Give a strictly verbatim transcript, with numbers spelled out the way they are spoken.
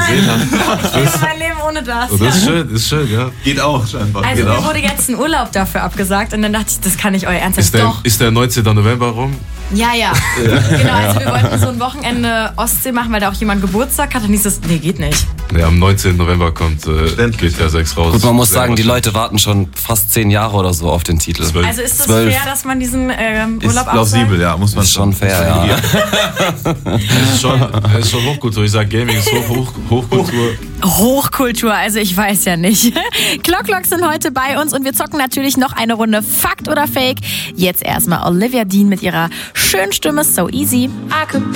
gesehen habe. Ich lebe mein Leben ohne das. Und das ist schön, ist schön, ja. Geht auch scheinbar. Also Geht mir auch. wurde jetzt ein Urlaub dafür abgesagt und dann dachte ich, das kann nicht euer Ernst sein. Ist der, Doch. ist der neunzehnten November rum? Ja, ja. Genau, also wir wollten so ein Wochenende Ostsee machen, weil da auch jemand Geburtstag hat. Und hieß es, nee, geht nicht. Nee, am neunzehnten November kommt äh, G T A sechs raus. Gut, man muss Sehr sagen, die wahrscheinlich. Leute warten schon fast zehn Jahre oder so auf den Titel. Zwölf. Also ist es Zwölf. fair, dass man diesen ähm, Ist Urlaub plausibel, absagt? ja, muss man Ist schon fair, ja. Es ist schon, es ist schon Hochkultur. Ich sag, Gaming ist Hoch, Hoch, Hochkultur. Hochkultur, also ich weiß ja nicht. Clocklock sind heute bei uns und wir zocken natürlich noch eine Runde Fakt oder Fake. Jetzt erstmal Olivia Dean mit ihrer schönen Stimme So Easy. I could